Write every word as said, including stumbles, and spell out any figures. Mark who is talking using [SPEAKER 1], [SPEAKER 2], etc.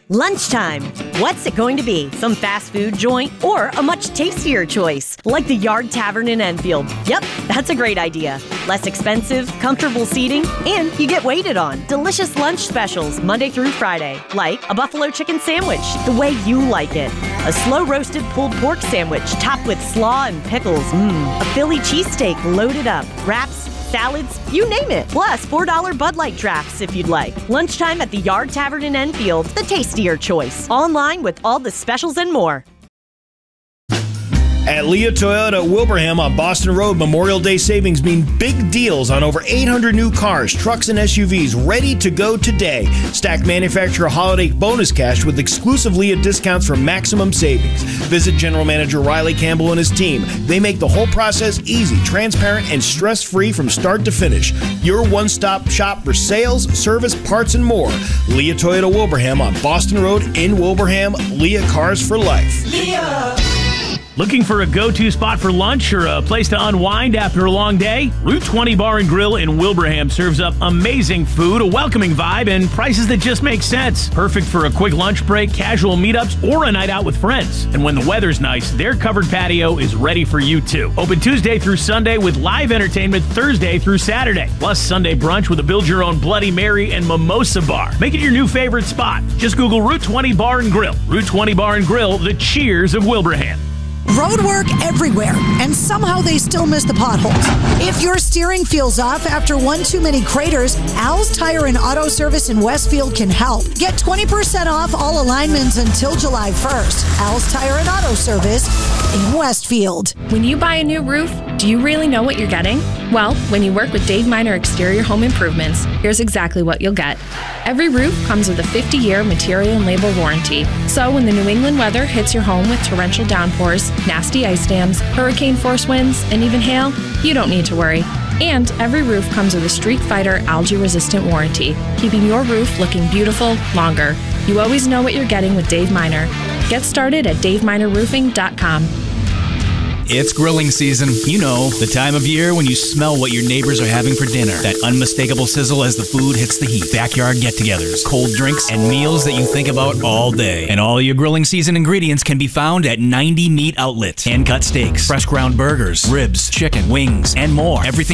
[SPEAKER 1] Lunchtime. What's it going to be? Some fast food joint or a much tastier choice, like the Yard Tavern in Enfield? Yep, that's a great idea. Less expensive, comfortable seating, and you get waited on. Delicious lunch specials Monday through Friday, like a buffalo chicken sandwich, the way you like it. A slow-roasted pulled pork sandwich topped with slaw and pickles. Mmm. A Philly cheesesteak loaded up. Wraps, salads, you name it. Plus four dollar Bud Light drafts if you'd like. Lunchtime at the Yard Tavern in Enfield, the tastier choice. Online with all the specials and more.
[SPEAKER 2] At Leah Toyota Wilbraham on Boston Road, Memorial Day savings mean big deals on over eight hundred new cars, trucks, and S U Vs ready to go today. Stack manufacturer holiday bonus cash with exclusive Leah discounts for maximum savings. Visit General Manager Riley Campbell and his team. They make the whole process easy, transparent, and stress-free from start to finish. Your one-stop shop for sales, service, parts, and more. Leah Toyota Wilbraham on Boston Road in Wilbraham. Leah Cars for Life.
[SPEAKER 3] Leah! Looking for a go-to spot for lunch or a place to unwind after a long day? Route twenty Bar and Grill in Wilbraham serves up amazing food, a welcoming vibe, and prices that just make sense. Perfect for a quick lunch break, casual meetups, or a night out with friends. And when the weather's nice, their covered patio is ready for you too. Open Tuesday through Sunday with live entertainment Thursday through Saturday. Plus Sunday brunch with a build-your-own Bloody Mary and mimosa bar. Make it your new favorite spot. Just Google Route twenty Bar and Grill. Route twenty Bar and Grill, the cheers of Wilbraham.
[SPEAKER 4] Road work everywhere, and somehow they still miss the potholes. If your steering feels off after one too many craters, Al's Tire and Auto Service in Westfield can help. Get twenty percent off all alignments until July first. Al's Tire and Auto Service in Westfield.
[SPEAKER 5] When you buy a new roof, do you really know what you're getting? Well, when you work with Dave Miner Exterior Home Improvements, here's exactly what you'll get. Every roof comes with a fifty-year material and labor warranty. So when the New England weather hits your home with torrential downpours, nasty ice dams, hurricane-force winds, and even hail, you don't need to worry. And every roof comes with a Streak Fighter algae-resistant warranty, keeping your roof looking beautiful longer. You always know what you're getting with Dave Miner. Get started at dave miner roofing dot com.
[SPEAKER 6] It's grilling season. You know, the time of year when you smell what your neighbors are having for dinner. That unmistakable sizzle as the food hits the heat. Backyard get-togethers, cold drinks, and meals that you think about all day. And all your grilling season ingredients can be found at ninety Meat Outlet. Hand-cut steaks, fresh ground burgers, ribs, chicken, wings, and more. Everything